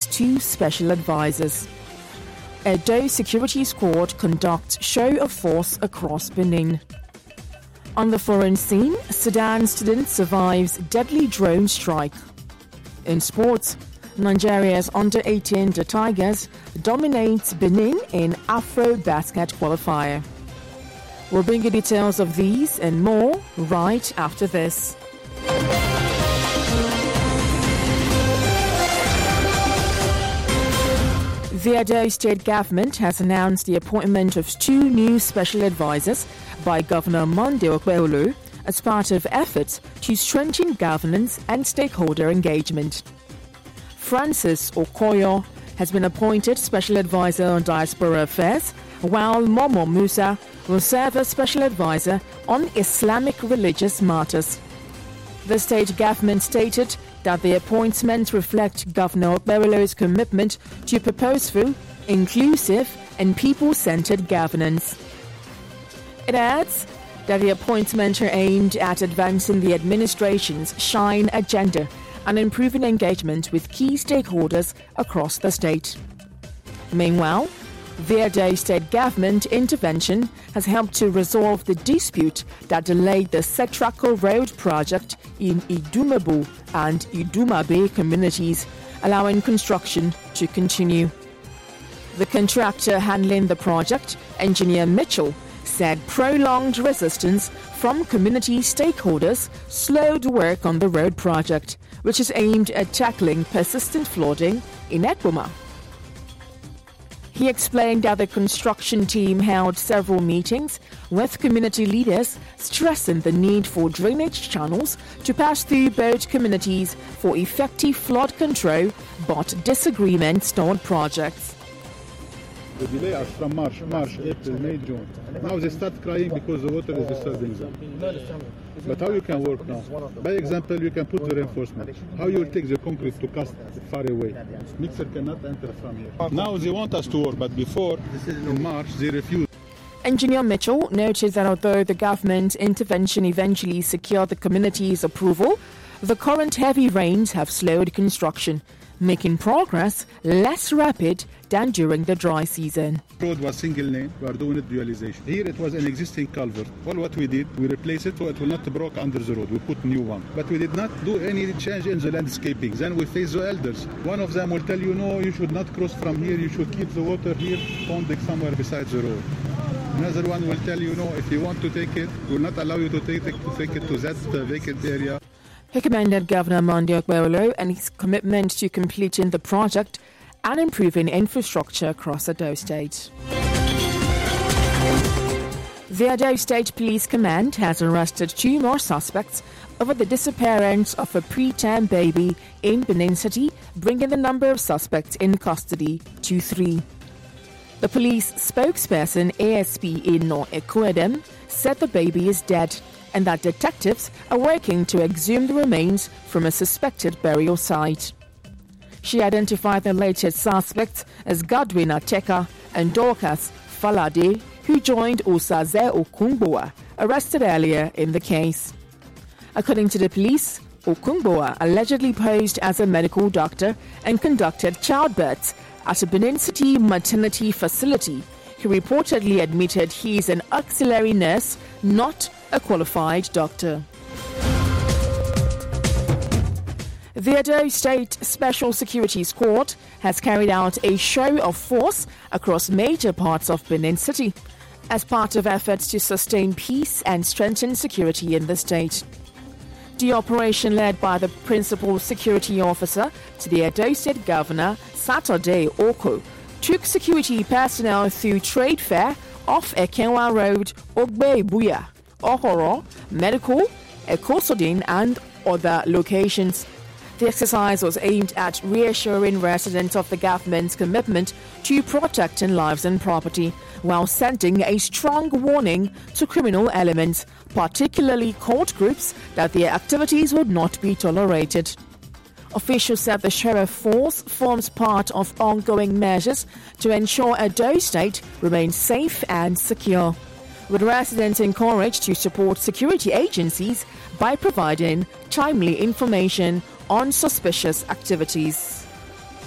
2 special advisors. Edo Security Squad conducts show of force across Benin. On the foreign scene, Sudan student survives deadly drone strike. In sports, Nigeria's under-18 The Tigers dominates Benin in Afro Basket qualifier. We'll bring you details of these and more right after this. The Edo State Government has announced the appointment of 2 new special advisors by Governor Monday Okpebholo as part of efforts to strengthen governance and stakeholder engagement. Francis Okoyo has been appointed Special Advisor on Diaspora Affairs, while Momo Musa will serve as Special Advisor on Islamic religious matters. The state government stated that the appointments reflect Governor Okpebholo's commitment to purposeful, inclusive, and people-centered governance. It adds that the appointments are aimed at advancing the administration's SHINE agenda and improving engagement with key stakeholders across the state. Meanwhile, the Edo State Government intervention has helped to resolve the dispute that delayed the Setrako Road project in Idumabu and Idumabe communities, allowing construction to continue. The contractor handling the project, Engineer Mitchell, said prolonged resistance from community stakeholders slowed work on the road project, which is aimed at tackling persistent flooding in Ekpoma. He explained that the construction team held several meetings with community leaders, stressing the need for drainage channels to pass through both communities for effective flood control, but disagreements stalled projects. The delay are from March, April, May, June. Now they start crying because the water is disturbing them. But how you can work now? By example, you can put the reinforcement. How you will take the concrete to cast far away? Mixer cannot enter from here. Now they want us to work, but before, in March, they refused. Engineer Mitchell noted that although the government intervention eventually secured the community's approval, the current heavy rains have slowed construction, making progress less rapid than during the dry season. The road was single lane, we are doing it dualization. Here it was an existing culvert. Well, what we did, we replaced it so it will not break under the road. We put new one. But we did not do any change in the landscaping. Then we face the elders. One of them will tell you, no, you should not cross from here. You should keep the water here, ponding somewhere beside the road. Another one will tell you, no, if you want to take it, we will not allow you to take it to that vacant area. He commended Governor Monday Okpebholo and his commitment to completing the project and improving infrastructure across Edo State. The Edo State Police Command has arrested 2 more suspects over the disappearance of a preterm baby in Benin City, bringing the number of suspects in custody to 3. The police spokesperson ASP Ino Ekwedem said the baby is dead and that detectives are working to exhume the remains from a suspected burial site. She identified the latest suspects as Godwin Ateka and Dorcas Falade, who joined Osaze Okungboa, arrested earlier in the case. According to the police, Okungboa allegedly posed as a medical doctor and conducted childbirths at a Benin City maternity facility. He reportedly admitted he is an auxiliary nurse, not a qualified doctor. The Edo State Special Security Squad has carried out a show of force across major parts of Benin City as part of efforts to sustain peace and strengthen security in the state. The operation, led by the principal security officer to the Edo State Governor, Saturday Oko, took security personnel through trade fair off Ekenwa Road, Ogbe Ibuya, Ohoro, Medical, Ekosodin, and other locations. The exercise was aimed at reassuring residents of the government's commitment to protecting lives and property, while sending a strong warning to criminal elements, particularly cult groups, that their activities would not be tolerated. Officials said the show of force forms part of ongoing measures to ensure Edo State remains safe and secure, with residents encouraged to support security agencies by providing timely information on suspicious activities.